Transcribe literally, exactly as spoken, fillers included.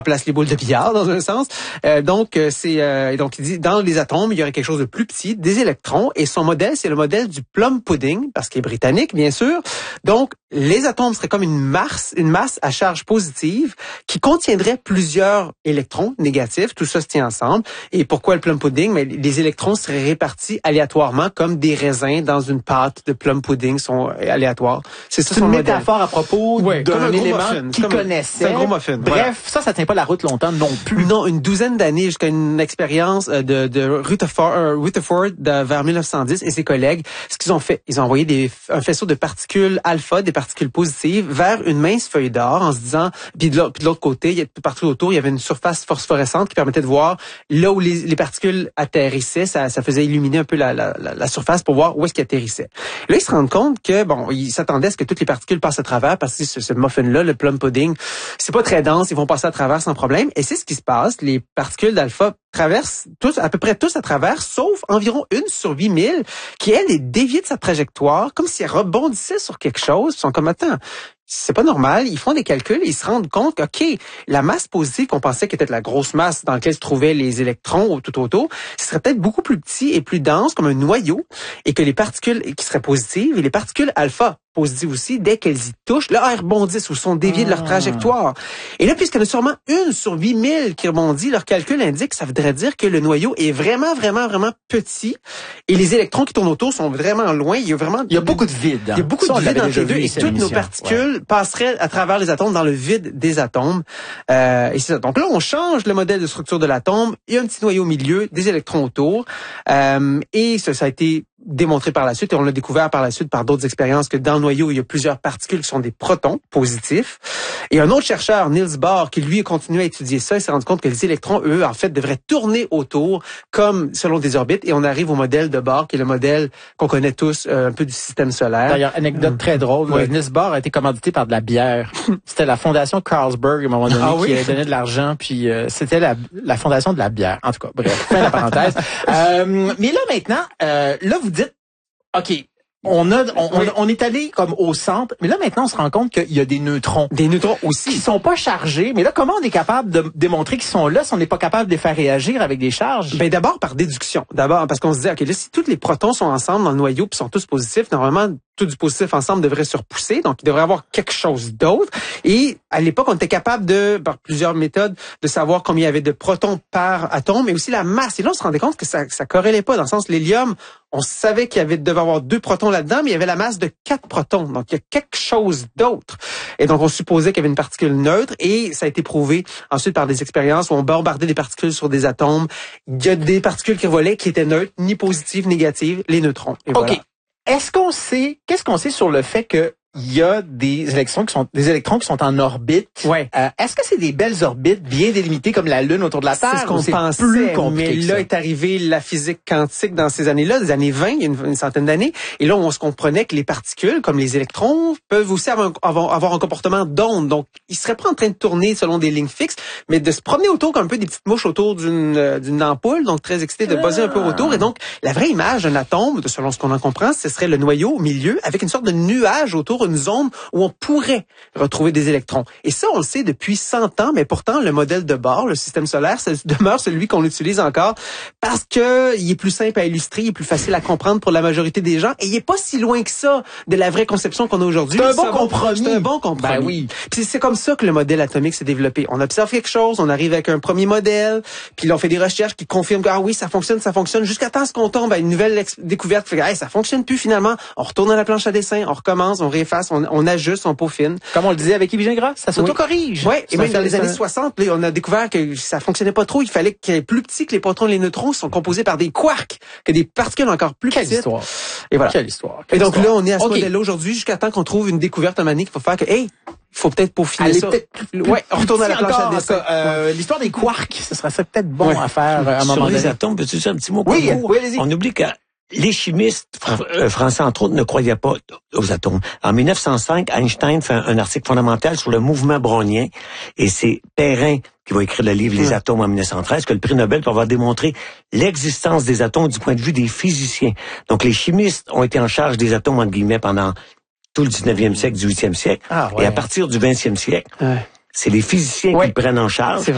place les boules de billard dans un sens. Euh, donc euh, c'est euh, donc il dit dans les atomes il y aurait quelque chose de plus petit, des électrons, et son modèle c'est le modèle du plum pudding parce qu'il est britannique bien sûr. Donc les atomes seraient comme une masse une masse à charge positive qui contiendrait plusieurs électrons négatifs. Tout ça se tient ensemble. Et pourquoi le plum pudding? Mais les électrons seraient répartis aléatoirement comme des raisins dans une pâte de plum pudding sont aléatoires. C'est ça. C'est une métaphore modèle. À propos ouais, d'un élément qu'il connaissait. C'est un gros muffin. Bref, voilà. Ça, ça tient pas la route longtemps non plus. Non, une douzaine d'années jusqu'à une expérience de, de Rutherford, euh, Rutherford de, vers mille neuf cent dix et ses collègues. Ce qu'ils ont fait, ils ont envoyé des, un faisceau de particules alpha, des particules positives, vers une mince feuille d'or en se disant, puis de l'autre, puis de l'autre côté, il y a, partout autour, il y avait une surface phosphorescente qui permettait de voir là où les, les particules atterrissaient. Ça, ça faisait illuminer un peu la, la, la, la surface pour voir où est-ce qu'ils atterrissaient. Là, ils se rendent compte que, bon, ils s'attendaient à ce que toutes les particules passent à travers parce que ce, ce muffin-là, le plum pudding, c'est pas très dense, ils vont passer à travers sans problème. Et c'est ce qui se passe. Les particules d'alpha traversent tous, à peu près tous à travers, sauf environ une sur huit mille qui, elle, est déviée de sa trajectoire, comme si elle rebondissait sur quelque chose. Ils sont comme, attends, c'est pas normal. Ils font des calculs et ils se rendent compte que, OK, la masse positive qu'on pensait qu'était la grosse masse dans laquelle se trouvaient les électrons tout autour, ce serait peut-être beaucoup plus petit et plus dense, comme un noyau, et que les particules qui seraient positives et les particules alpha positives aussi, dès qu'elles y touchent, là, elles rebondissent ou sont déviées ah. de leur trajectoire. Et là, puisqu'il y en a sûrement une sur huit mille qui rebondit, leur calcul indique que ça voudrait dire que le noyau est vraiment, vraiment, vraiment petit et les électrons qui tournent autour sont vraiment loin. Il y a vraiment... Il y a beaucoup de vide. Hein. Il y a beaucoup ça, de vide entre les deux et toutes nos particules ouais. passeraient à travers les atomes dans le vide des atomes. Euh, et c'est ça. Donc là, on change le modèle de structure de l'atome. Il y a un petit noyau au milieu, des électrons autour. Euh, et ça, ça a été démontré par la suite et on l'a découvert par la suite par d'autres expériences que dans le noyau, il y a plusieurs particules qui sont des protons positifs. Et un autre chercheur, Niels Bohr, qui lui a continué à étudier ça, il s'est rendu compte que les électrons, eux, en fait, devraient tourner autour comme selon des orbites. Et on arrive au modèle de Bohr, qui est le modèle qu'on connaît tous, euh, un peu du système solaire. D'ailleurs, anecdote mmh. très drôle, oui. Niels Bohr a été commandité par de la bière. C'était la fondation Carlsberg, à un moment donné, ah, oui? qui a donné de l'argent, puis euh, c'était la, la fondation de la bière. En tout cas, bref, fin de la parenthèse. euh, mais là, maintenant, euh, là, vous dites, OK, on a, on, oui. on, on est allé comme au centre, mais là maintenant on se rend compte qu'il y a des neutrons. Des neutrons aussi. Qui sont pas chargés, mais là comment on est capable de démontrer qu'ils sont là si on n'est pas capable de les faire réagir avec des charges? Ben d'abord par déduction. D'abord parce qu'on se dit, OK, là si tous les protons sont ensemble dans le noyau puis sont tous positifs, normalement tout du positif ensemble devrait se repousser, donc il devrait y avoir quelque chose d'autre. Et à l'époque, on était capable de, par plusieurs méthodes, de savoir combien il y avait de protons par atome, mais aussi la masse. Et là, on se rendait compte que ça, ça corrélait pas, dans le sens l'hélium, on savait qu'il y avait devait avoir deux protons là-dedans, mais il y avait la masse de quatre protons. Donc, il y a quelque chose d'autre. Et donc, on supposait qu'il y avait une particule neutre, et ça a été prouvé ensuite par des expériences où on bombardait des particules sur des atomes. Il y a des particules qui volaient qui étaient neutres, ni positives, négatives, les neutrons. Et OK. Voilà. Est-ce qu'on sait, qu'est-ce qu'on sait sur le fait que il y a des électrons qui sont des électrons qui sont en orbite. Ouais. Euh, est-ce que c'est des belles orbites bien délimitées comme la Lune autour de la Terre? C'est ce qu'on pensait, plus compliqué mais là est arrivée la physique quantique dans ces années-là, des années vingt, il y a une, une centaine d'années. Et là, on se comprenait que les particules, comme les électrons, peuvent aussi avoir un, avoir, avoir un comportement d'onde. Donc, ils seraient pas en train de tourner selon des lignes fixes, mais de se promener autour comme un peu des petites mouches autour d'une euh, d'une ampoule, donc très excité de buzzer un peu autour. Et donc, la vraie image d'un atome, selon ce qu'on en comprend, ce serait le noyau au milieu, avec une sorte de nuage autour, une zone où on pourrait retrouver des électrons. Et ça, on le sait depuis cent ans, mais pourtant, le modèle de Bohr, le système solaire, ça demeure celui qu'on utilise encore parce que il est plus simple à illustrer, il est plus facile à comprendre pour la majorité des gens, et il est pas si loin que ça de la vraie conception qu'on a aujourd'hui. C'est un bon compromis. C'est un bon compromis. Ben oui. Puis c'est comme ça que le modèle atomique s'est développé. On observe quelque chose, on arrive avec un premier modèle, puis là, on fait des recherches qui confirment que, ah oui, ça fonctionne, ça fonctionne, jusqu'à temps qu'on tombe à une nouvelle ex- découverte, fait que, hey, ça fonctionne plus finalement. On retourne à la planche à dessin, on recommence, on réefface, on, on ajuste, on peaufine. Comme on le disait avec Yves Gingras, ça s'auto-corrige. Oui, et même dans les années soixante, là, on a découvert que ça fonctionnait pas trop. Il fallait qu'il y ait plus petit que les protons et les neutrons qui sont composés par des quarks, que des particules encore plus Quelle petites. Histoire. Et voilà. Quelle histoire. Quelle et donc histoire. là, on est à ce okay. modèle-là aujourd'hui jusqu'à temps qu'on trouve une découverte un moment donné qu'il faut faire que, hey, il faut peut-être peaufiner Allez, ça. Peut ouais, on retourne à la planche encore, à dessin. Euh, ouais. L'histoire des quarks, ce serait ça peut-être bon ouais. à faire à un moment Sur donné. les atomes, peux-tu dire un petit mot? Oui, oui, allez-y. On oublie que les chimistes fr- français, entre autres, ne croyaient pas aux atomes. En mille neuf cent cinq, Einstein fait un, un article fondamental sur le mouvement brownien, et c'est Perrin qui va écrire le livre Les atomes en mille neuf cent treize, que le prix Nobel va démontrer l'existence des atomes du point de vue des physiciens. Donc les chimistes ont été en charge des atomes, entre guillemets, pendant tout le dix-neuvième siècle, dix-huitième siècle. Ah, ouais. Et à partir du vingtième siècle, ouais. c'est les physiciens ouais. qui le prennent en charge.